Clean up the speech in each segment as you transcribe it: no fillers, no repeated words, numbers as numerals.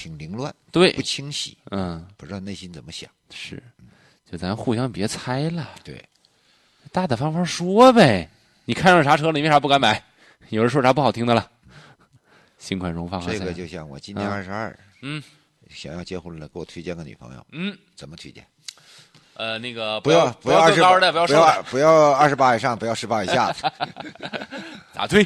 挺凌乱， 对， 不清晰，不知道内心怎么想。 是，就咱互相别猜了， 对， 大大方方说呗。你看上啥车了？你为啥不敢买？有人说啥不好听的了？新款荣放这个就像我今年22，想要结婚了，给我推荐个女朋友，怎么推荐？ 那个不要个高的，不要瘦的， 不要28以上，不要18以下的。 咋推？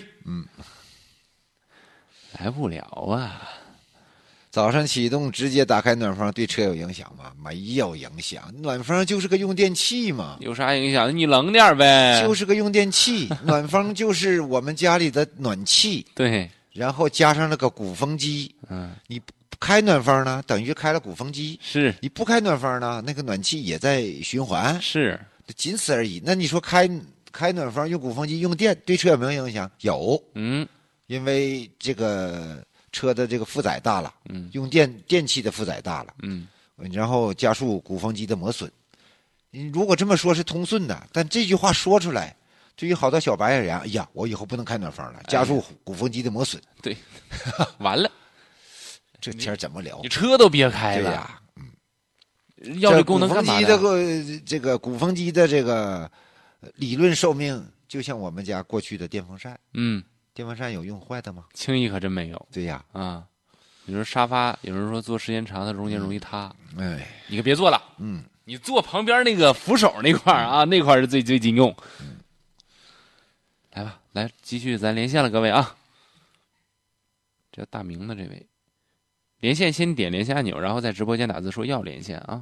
来不了啊！ 早上启动直接打开暖风，对车有影响吗？没有影响，暖风就是个用电器嘛。 有啥影响？你冷点呗。 就是个用电器，暖风就是我们家里的暖气。 对。 然后加上那个鼓风机，你开暖风呢，等于开了鼓风机。 是。 你不开暖风呢，那个暖气也在循环。 是。 仅此而已。那你说开暖风用鼓风机用电，对车有没有影响？有。因为这个车的这个负载大了，用电器的负载大了，然后加速鼓风机的磨损。你如果这么说是通顺的，但这句话说出来，对于好多小白而言，哎呀，我以后不能开暖风了，加速鼓风机的磨损。 对，完了， 这天怎么聊？ 你车都别开了。 对呀， 要这功能干嘛的？ 这个鼓风机的这个理论寿命，就像我们家过去的电风扇。电风扇有用坏的吗？ 轻易可真没有。 对呀， 你说沙发，有人说坐时间长，它中间容易塌。你可别坐了。你坐旁边那个扶手那块啊，那块是最经用。来吧，来继续咱连线了，各位啊。这叫大明的这位，连线先点连线按钮，然后在直播间打字说要连线啊。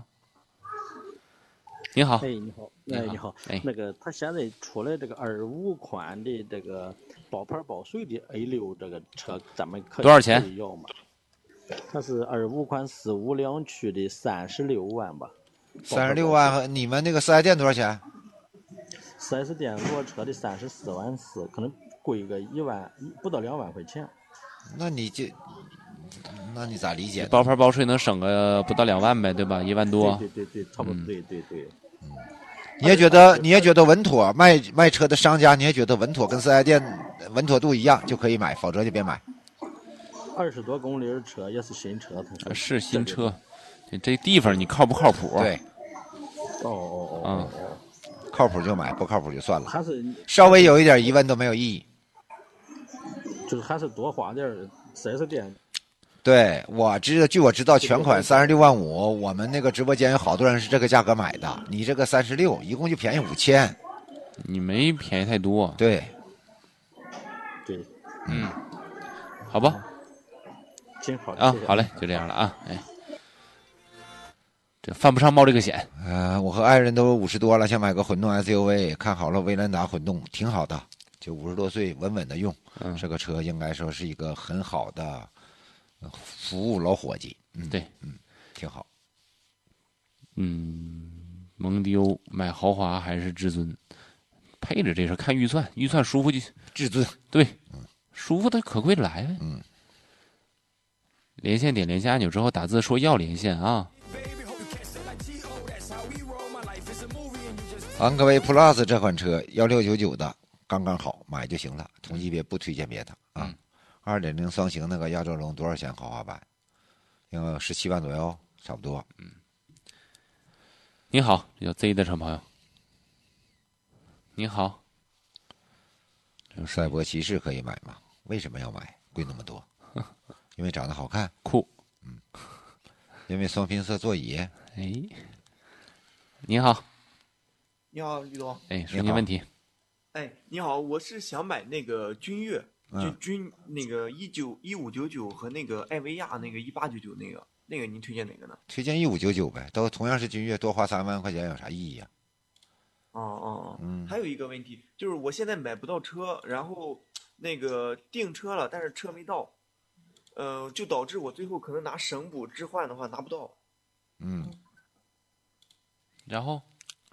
你好。 你好。你好。那个他现在出来这个25款的这个包牌包税的 A6 这个车，咱们可以多少钱？ 可以要吗？它是25款45两驱的36万吧。 36万，你们那个4S店多少钱 ？4S店裸车的34万4，可能贵个1万不到2万块钱。 那你咋理解？ 包牌包税能省个不到2万呗，对吧？1万多。 对，差不多。对。 你也觉得稳妥，卖车的商家你也觉得稳妥，跟4S店稳妥度一样就可以买，否则就别买。 20多公里的车也是新车， 是新车。这地方你靠不靠谱？ 对。靠谱就买，不靠谱就算了。 还是稍微有一点疑问都没有意义。 就是还是多花点 4S店。 对，据我知道，全款36万5，我们那个直播间有好多人是这个价格买的。你这个36，一共就便宜5000， 你没便宜太多。 对。 好吧。 挺好啊，好嘞，就这样了啊。这犯不上冒这个险。 我和爱人都50多了，想买个混动 SUV， 看好了威兰达混动，挺好的，就50多岁稳稳的用。这个车应该说是一个很好的服务老伙计。 对， 挺好。 蒙迪欧买豪华还是至尊？配置这事看预算舒服就至尊。 对，舒服的可贵的来呗。连线点连线按钮之后打字说要连线啊。 昂科威 Plus 这款车1699的刚刚好，买就行了，同级别不推荐别的啊。2.0双擎那个亚洲龙多少钱豪华版？应该17万左右，差不多。 你好，这叫 Z 的车朋友。你好。 赛博骑士可以买吗？为什么要买？贵那么多？因为长得好看， 酷。 因为双拼色座椅。 你好。 你好，李总。 说您问题。 你好，我是想买那个君越，那个1599和那个艾维亚那个1899那个您推荐哪个呢？ 推荐1599呗，都同样是君越，多花3万块钱有啥意义啊？ 还有一个问题就是我现在买不到车，然后那个订车了，但是车没到，就导致我最后可能拿省补置换的话拿不到。 然后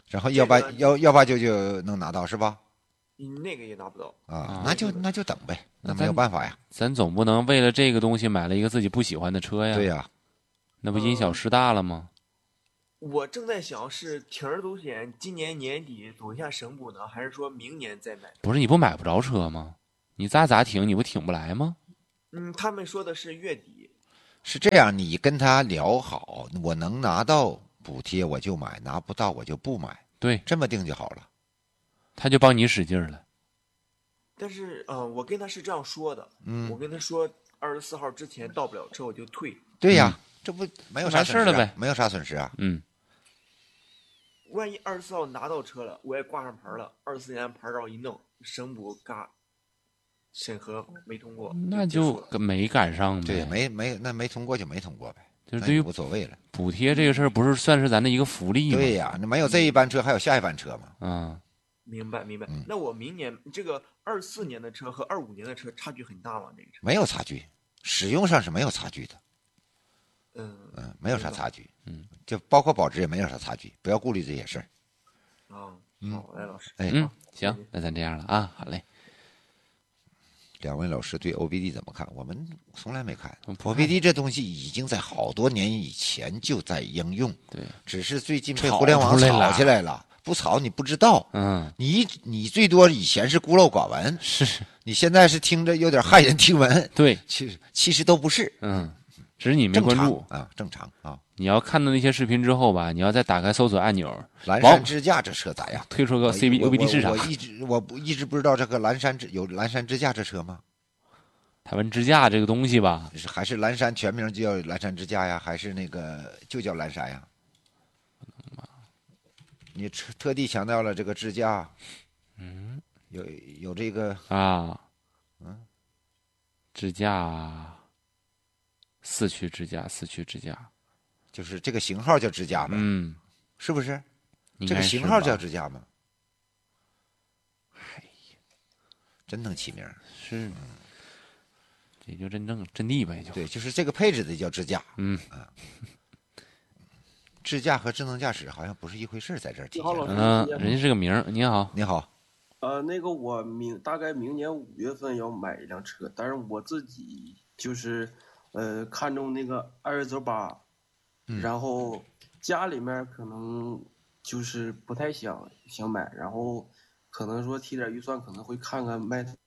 18999能拿到是吧？ 那个也拿不到啊，那就等呗，那没有办法呀。 咱总不能为了这个东西买了一个自己不喜欢的车呀。 对呀， 那不因小失大了吗？ 我正在想是铤而走险，今年年底走一下省补呢，还是说明年再买？ 不是你不买不着车吗？你咋挺，你不挺不来吗？ 他们说的是月底。 是这样，你跟他聊好，我能拿到补贴我就买，拿不到我就不买。 对， 这么定就好了。 他就帮你使劲了。 但是我跟他是这样说的，我跟他说24号之前到不了车我就退。 对呀，这不没有啥事了呗， 没有啥损失啊。 万一24号拿到车了，我也挂上牌了，24年牌照一弄，省补嘎，审核没通过， 那就没赶上呗。 对，没通过就没通过呗， 就是对于无所谓了。 补贴这个事儿，不是算是咱的一个福利吗？ 对呀，那没有这一班车，还有下一班车嘛。 明白。那我明年这个24年的车和25年的车差距很大吗？这个车没有差距，使用上是没有差距的。没有啥差距。就包括保值也没有啥差距，不要顾虑这些事儿。 好，来老师。 行，那咱这样了啊，好嘞。 两位老师对 OBD 怎么看？我们从来没看。OBD 这东西已经在好多年以前就在应用， 对， 只是最近被互联网炒起来了。不炒你不知道。你最多以前是孤陋寡闻， 是你现在是听着有点骇人听闻。 对， 其实都不是。 只是你没关注正常啊。 你要看到那些视频之后吧，你要再打开搜索按钮， 蓝山支架这车咋样？ 推出个 OBD 市场。 我一直不知道这个有蓝山支架这车吗？ 台湾支架这个东西吧， 还是蓝山全名就叫蓝山支架呀，还是那个就叫蓝山呀？你特地强调了这个支架，有这个支架，4驱支架， 就是这个型号叫支架呗，是不是？这个型号叫支架吗？哎呀，真能起名。 是，这就真地呗，就对，就是这个配置的叫支架。支架和智能驾驶好像不是一回事，在这儿体现。 人家是个名儿。你好， 你好。 那个我大概明年5月份要买一辆车，但是我自己就是看中那个2.8，然后家里面可能就是不太想买，然后可能说提点预算，可能会看看迈腾。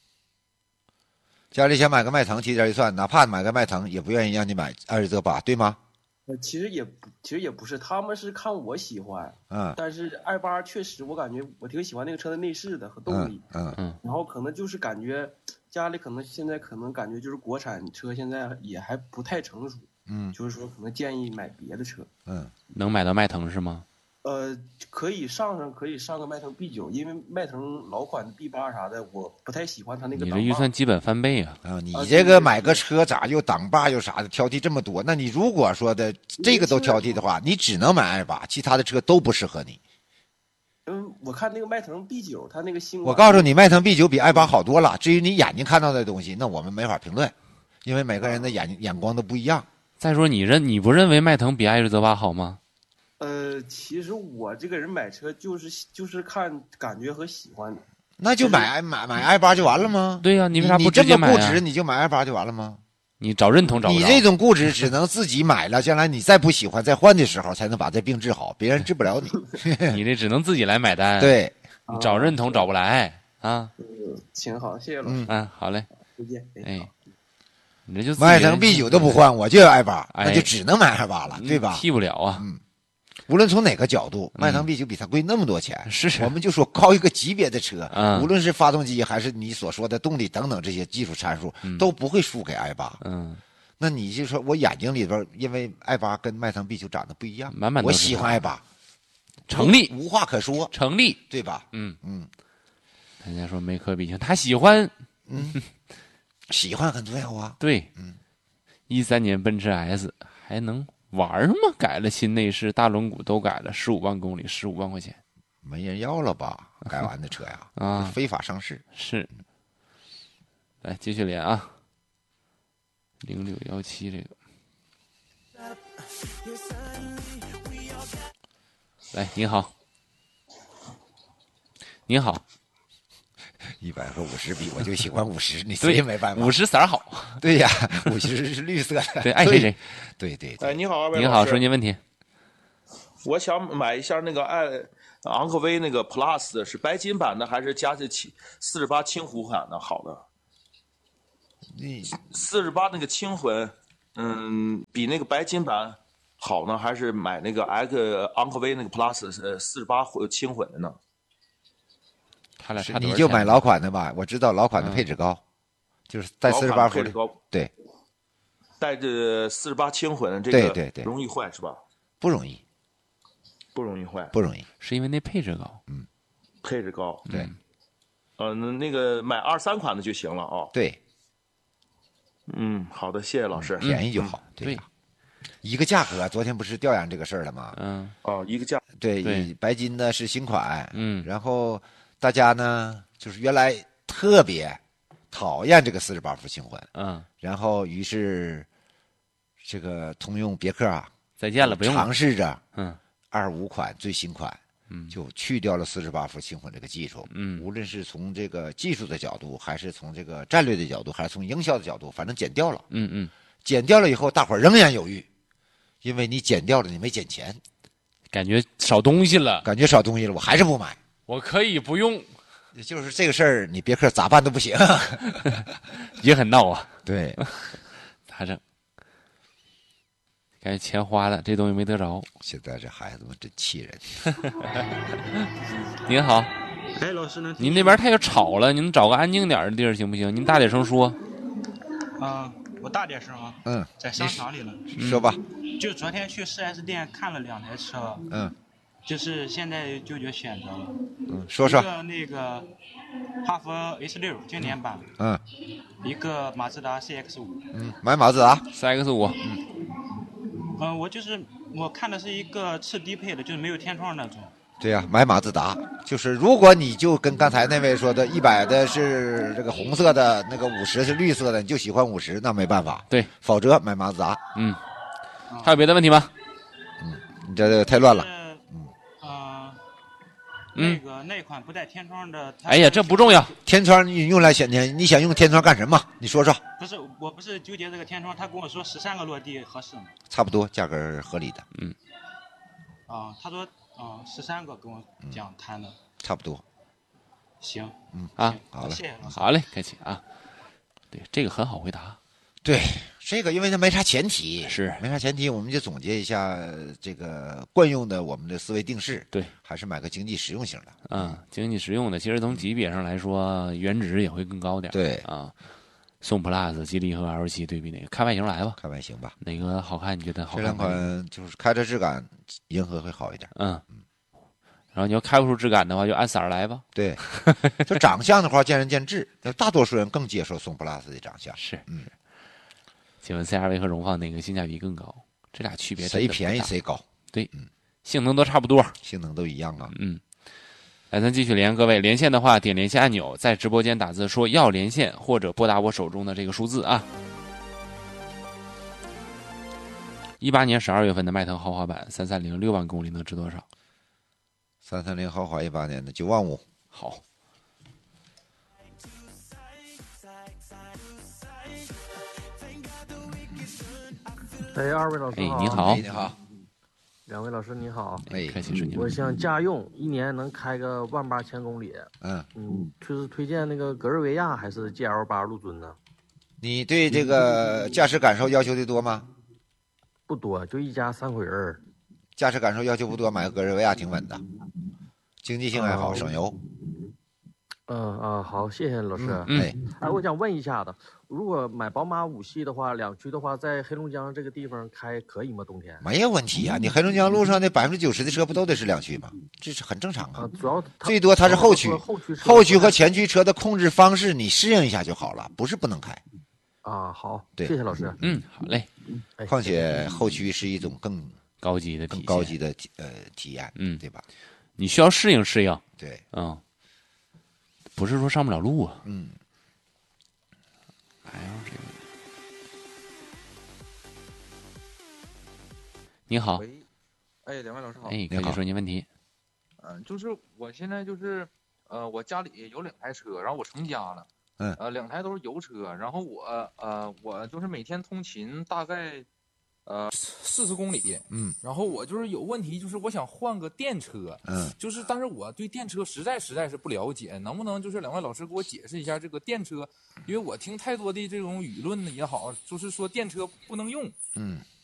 家里想买个迈腾，提点预算，哪怕买个迈腾，也不愿意让你买2.8，对吗？ 其实也不是，他们是看我喜欢，但是2.8确实我感觉我挺喜欢那个车的内饰的和动力，然后可能就是感觉家里现在可能感觉就是国产车现在也还不太成熟，就是说可能建议买别的车， 能买到迈腾是吗？ 可以上个迈腾 B9，因为迈腾老款的 B8啥的，我不太喜欢它那个。 你这预算基本翻倍啊！ 你这个买个车咋又挡把又啥的挑剔这么多？那你如果说的这个都挑剔的话，你只能买2.8，其他的车都不适合你。 我看那个迈腾 B9，它那个新。 我告诉你，迈腾 B9 比2.8好多了。至于你眼睛看到的东西，那我们没法评论，因为每个人的眼光都不一样。 再说你不认为迈腾比2.8好吗？ 其实我这个人买车就是看感觉和喜欢的， 那就买2.8就完了吗？ 对呀，你为啥不直接买？ 你这么固执，你就买2.8就完了吗？ 你找认同找不着。 你这种固执只能自己买了，将来你再不喜欢再换的时候才能把这病治好，别人治不了你。 你这只能自己来买单。 对， 你找认同找不来啊。 行好，谢谢老师。 好嘞， 再见。 你这就迈腾 B9 都不换，我就要2.8，那就只能买2.8了，对吧？ 替不了啊。 无论从哪个角度，迈腾 B9 比它贵那么多钱， 是我们就说高一个级别的车，无论是发动机还是你所说的动力等等这些技术参数，都不会输给2.8。那你就说我眼睛里边，因为2.8跟迈腾 B9 长得不一样， 满我喜欢2.8， 成立， 无话可说， 成立， 对吧？ 人家说没可比性，他喜欢， 喜欢很重要啊。 对，13年奔驰 S 还能玩吗？改了新内饰，大轮毂都改了，15万公里，15万块钱， 没人要了吧？改完的车呀，非法上市。 是，来继续连啊，0617这个，来，你好，你好。 100和50比，我就喜欢50，你谁也没办法。 50色好， 对呀，50是绿色的， 对，爱谁谁。 对。 你好，二位你好，说您问题。 我想买一下那个昂科威那个 Plus， 是白金版的还是加这48轻混版的？好的，48那个轻混比那个白金版好呢，还是买那个昂科威那个 Plus 48轻混的呢？ 他俩差多少钱？ 你就买老款的吧，我知道老款的配置高，就是带48伏配置高， 对， 带着48轻混这个对， 容易坏是吧？ 不容易， 不容易坏， 不容易， 是因为那配置高， 配置高， 对， 那个买23款的就行了啊。 对， 好的，谢谢老师， 便宜就好，对。一个价格，昨天不是调研这个事儿了吗？ 一个价， 对，白金呢是新款，然后大家呢就是原来特别讨厌这个48伏轻混，然后于是这个通用别克啊， 再见了，不用尝试着，25款最新款，就去掉了48伏轻混这个技术，无论是从这个技术的角度，还是从这个战略的角度，还是从营销的角度，反正减掉了，减掉了以后，大伙儿仍然犹豫。因为你减掉了，你没减钱， 感觉少东西了， 我还是不买。 我可以不用， 就是这个事儿，你别克咋办都不行， 也很闹啊。 对， 咋整？感觉钱花了，这东西没得着。 现在这孩子们真气人。 您好， 哎，老师呢？ 您那边太吵了，您找个安静点的地儿行不行？您大点声说。 我大点声啊。在商场里了。 说吧。 就昨天去4S 店看了2台车。就是现在就选择了。 说说。 一个那个哈弗 H6 经典版。一个马自达 CX-5。 买马自达 CX-5。 我看的是一个次低配的，就是没有天窗那种。 对呀，买马自达，就是如果你就跟刚才那位说的，100的是这个红色的，那个50是绿色的，你就喜欢50，那没办法。 对， 否则买马自达。 还有别的问题吗？ 你这个太乱了。 那款不带天窗的。 哎呀，这不重要。 天窗你用来你想用天窗干什么？你说说。 不是，我不是纠结这个天窗，他跟我说13个落地合适吗？ 差不多，价格合理的。 他说13个跟我谈的。 差不多。 行。 好了， 谢谢老师。 好嘞，客气啊。对，这个很好回答。 对，这个因为它没啥前提，没啥前提，我们就总结一下这个惯用的我们的思维定式。 对， 还是买个经济实用型的。 经济实用的，其实从级别上来说，原值也会更高点。 对宋 plus、吉利和 L7对比哪个？看外形来吧， 看外形吧， 哪个好看？你觉得好看？ 这2款就是开着质感，银河会好一点。 然后你要开不出质感的话，就按色儿来吧。 对，就长相的话见仁见智，大多数人更接受宋 plus 的长相。 是。请问 CR-V 和荣放哪个性价比更高？这俩区别谁便宜谁高？ 对，性能都差不多， 性能都一样啊。 来，咱继续连各位，连线的话点连线按钮，在直播间打字说要连线，或者拨打我手中的这个数字啊。18年12月份的迈腾豪华版330 6万公里能值多少 ？330豪华18年的9万5。 好。 二位老师好。 你好。 你好。 2位老师你好。 开启是你。 我想家用，1年能开个18000公里。就是推荐那个格瑞维亚还是 GL8 陆尊呢？ 你对这个驾驶感受要求的多吗？ 不多，就一家3口人。 驾驶感受要求不多，买个格瑞维亚挺稳的，经济性还好，省油。 好，谢谢老师。我想问一下子，如果买宝马5系的话，2驱的话，在黑龙江这个地方开可以吗？冬天没有问题啊！你黑龙江路上那90%的车不都得是2驱吗？这是很正常啊。 主要最多它是后驱，后驱和前驱车的控制方式你适应一下就好了，不是不能开。 好， 对， 谢谢老师。 好嘞。 况且后驱是一种更高级的体验，对吧？ 你需要适应。 对， 不是说上不了路啊。你好。 喂，2位老师好。 可以说您问题。 就是我现在就是我家里有2台车，然后我成家了。2台都是油车，然后我就是每天通勤大概 40公里，然后我就是有问题，就是我想换个电车，就是但是我对电车实在是不了解，能不能就是两位老师给我解释一下这个电车？因为我听太多的这种舆论也好，就是说电车不能用，